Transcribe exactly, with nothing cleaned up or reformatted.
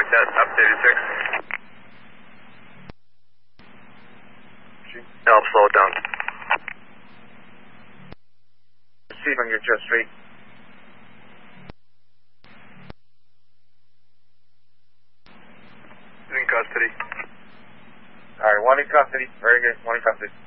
Copy that, up to eighty-six. Help slow it down. Receive on your just straight. In custody. Alright, one in custody. Very good. One in custody.